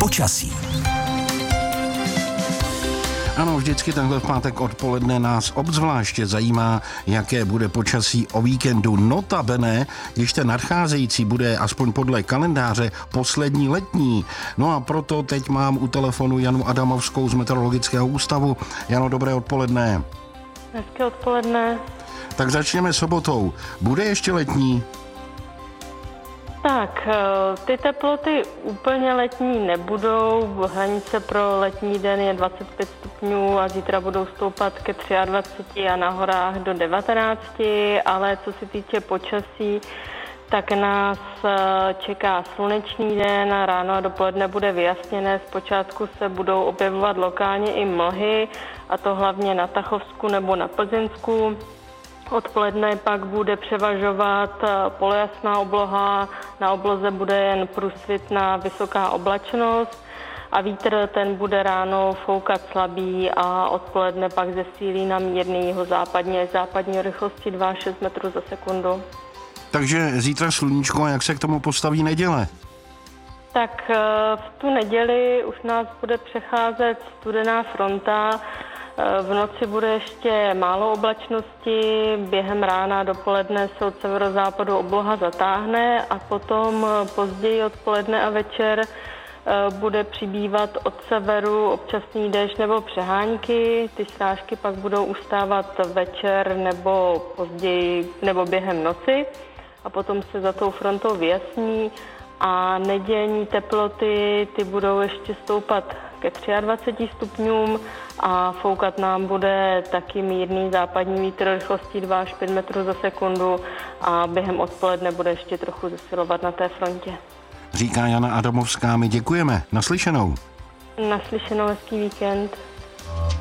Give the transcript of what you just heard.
Počasí. Ano, vždycky takhle v pátek odpoledne nás obzvláště zajímá, jaké bude počasí o víkendu. Notabene, když ten nadcházející bude aspoň podle kalendáře poslední letní. No a proto teď mám u telefonu Janu Adamovskou z Meteorologického ústavu. Jano, dobré odpoledne. Hezké odpoledne. Tak začněme sobotou. Bude ještě letní? Tak, ty teploty úplně letní nebudou. Hranice pro letní den je 25 stupňů a zítra budou stoupat ke 23 a na horách do 19, ale co se týče počasí, tak nás čeká slunečný den, ráno a dopoledne bude vyjasněné, zpočátku se budou objevovat lokálně i mlhy, a to hlavně na Tachovsku nebo na Plzeňsku. Odpoledne pak bude převažovat polojasná obloha, na obloze bude jen průsvitná vysoká oblačnost a vítr ten bude ráno foukat slabý a odpoledne pak zesílí na mírný jihozápadní až západní rychlosti 2 až 6 metrů za sekundu. Takže zítra sluníčko, a jak se k tomu postaví neděle? Tak v tu neděli už nás bude přecházet studená fronta. V noci bude ještě málo oblačnosti, během rána a dopoledne se od severozápadu obloha zatáhne a potom později odpoledne a večer bude přibývat od severu občasný déšť nebo přehánky. Ty srážky pak budou ustávat večer nebo později nebo během noci a potom se za tou frontou vyjasní a nedělní teploty ty budou ještě stoupat ke 23 stupňům a foukat nám bude taky mírný západní vítr rychlostí 2 až 5 metrů za sekundu a během odpoledne bude ještě trochu zesilovat na té frontě. Říká Jana Adamovská, my děkujeme. Naslyšenou. Naslyšenou, hezký víkend.